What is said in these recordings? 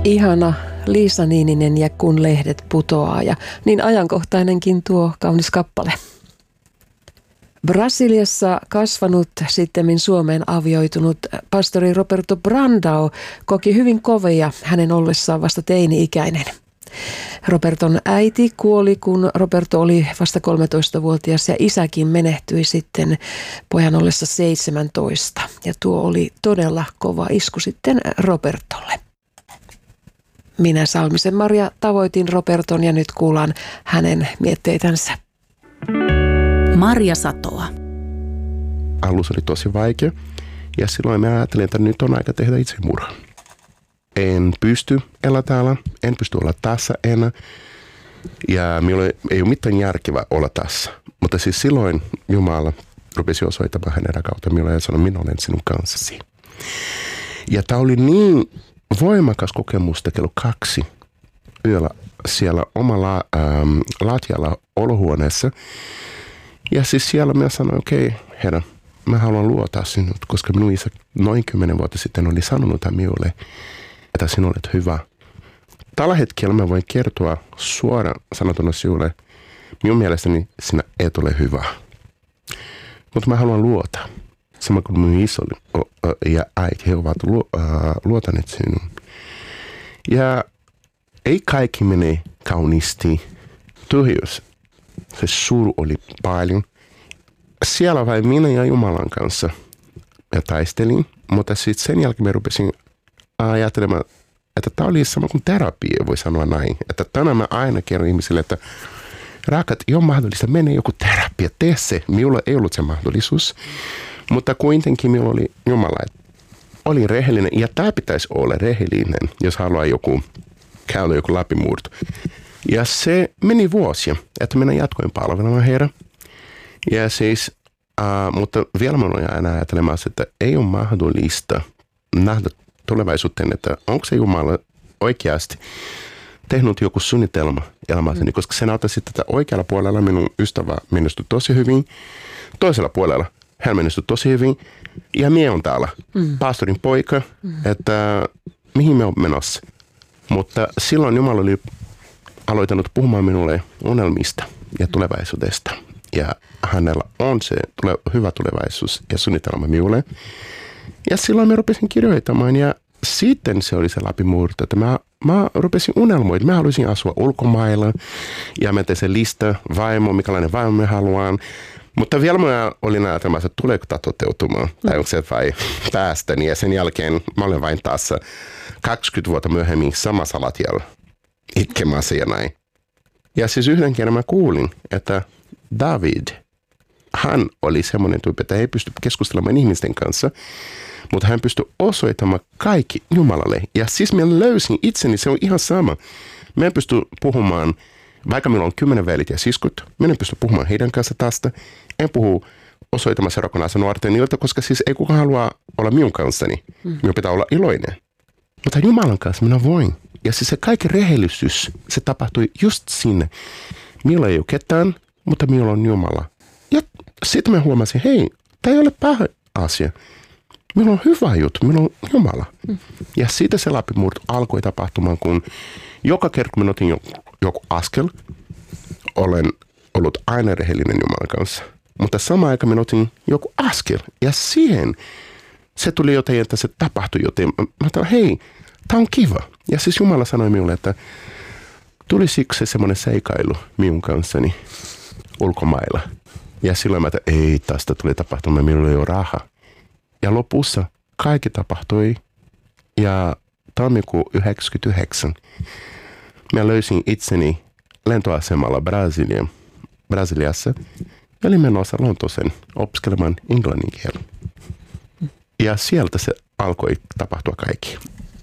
Ihana Liisa Niininen ja Kun lehdet putoaa, ja niin ajankohtainenkin tuo kaunis kappale. Brasiliassa kasvanut, sittemmin Suomeen avioitunut pastori Roberto Brandão koki hyvin kovia hänen ollessaan vasta teini-ikäinen. Roberton äiti kuoli, kun Roberto oli vasta 13-vuotias, ja isäkin menehtyi sitten pojan ollessa 17. Ja tuo oli todella kova isku sitten Robertolle. Minä, Salmisen Maria, tavoitin Roberton ja nyt kuullaan hänen mietteitänsä. Marja Satoa. Alus oli tosi vaikea ja silloin mä ajattelin, että nyt on aika tehdä itsemurha. En pysty elää täällä, en pysty olla tässä enää ja minulla ei ole mitään järkevää olla tässä. Mutta siis silloin Jumala rupesi osoittamaan hänen rakkautta minulle ja sanoi, minä olen sinun kanssasi. Ja tämä oli niin voimakas kokemus kello 2 yöllä siellä omalla latjalla olohuoneessa. Ja siis siellä minä sanoin, okei, Herra, mä haluan luottaa sinut, koska minun isä noin 10 vuotta sitten oli sanonut minulle, että sinä olet hyvä. Tällä hetkellä mä voin kertoa suoraan sanotuna sinulle, minun mielestäni sinä et ole hyvä. Mutta mä haluan luottaa. Sama kuin minun isä ja äiti, he ovat luotaneet sinun. Ja ei kaikki mene kauniisti. Tyhjyys. Se suru oli paljon. Siellä vain minä ja Jumalan kanssa ja taistelin, mutta sitten sen jälkeen mä rupesin ajattelemaan, että tämä oli sama kuin terapia, voi sanoa näin. Että tänään mä aina kerron ihmisille, että rakat, ei ole mahdollista mennä joku terapia, tee se. Minulla ei ollut se mahdollisuus, mutta kuitenkin minulla oli Jumala, oli rehellinen ja tämä pitäisi olla rehellinen, jos haluaa käydä joku läpimurto. Ja se meni vuosia, että minä jatkoin palvelemaan Herra. Ja siis, mutta vielä minä olen aina ajattelemassa, että ei ole mahdollista nähdä tulevaisuuteen, että onko se Jumala oikeasti tehnyt joku suunnitelma elämässäni, koska se näyttää sitten, että oikealla puolella minun ystävä menestyi tosi hyvin, toisella puolella hän menestyi tosi hyvin, ja minä on täällä, pastorin poika, että mihin me on menossa. Mutta silloin Jumala oli aloittanut puhumaan minulle unelmista ja tulevaisuudesta. Ja hänellä on se hyvä tulevaisuus ja suunnitelma minulle. Ja silloin mä rupesin kirjoittamaan ja sitten se oli se läpimurto, että mä rupesin unelmoimaan. Mä haluaisin asua ulkomailla ja mä tein se lista vaimo, mikälainen vaimo mä haluan. Mutta vielä mä olin ajatelmassa, että tuleeko tämä toteutumaan tai onko se vai päästäni. Ja sen jälkeen mä olen vain taas 20 vuotta myöhemmin samassa latjalla itkemässä ja näin. Ja siis yhden kerran mä kuulin, että David, hän oli semmoinen tyyppi, että ei pysty keskustelemaan ihmisten kanssa, mutta hän pystyi osoittamaan kaikki Jumalalle. Ja siis minä löysin itseni, se on ihan sama. Mä en pysty puhumaan, vaikka minulla on 10 velit ja siskot, minä en pysty puhumaan heidän kanssa tästä. En puhu osoittamassa rokonaisen nuorten ilta, koska siis ei kukaan halua olla minun kanssani. Minun pitää olla iloinen. Mutta Jumalan kanssa minä voin. Ja siis se kaikki rehellisyys, se tapahtui just sinne. Minulla ei ole ketään, mutta minulla on Jumala. Ja sitten mä huomasin, hei, tämä ei ole paha asia. Minulla on hyvä juttu, minulla on Jumala. Ja siitä se läpimurto alkoi tapahtumaan, kun joka kerta kun minä otin joku askel, olen ollut aina rehellinen Jumalan kanssa. Mutta samaan aikaan minä otin joku askel. Ja siihen se tuli jotain, että se tapahtui jotain. Mä ajattelin, hei, tämä on kiva. Ja siis Jumala sanoi minulle, että tulisiko se semmoinen seikailu minun kanssani ulkomailla. Ja silloin mä ajattelin, ei, tästä tuli tapahtumaan, minulla ei ole rahaa. Ja lopussa kaikki tapahtui. Ja tammikuun 1999 mä löysin itseni lentoasemalla Brasiliassa. Ja olin menossa Lontooseen opiskelemaan englannin kieltä. Ja sieltä se alkoi tapahtua kaikki.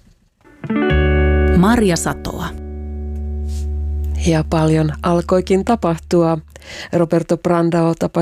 Marja Satoa. Ja paljon alkoikin tapahtua. Roberto Brandão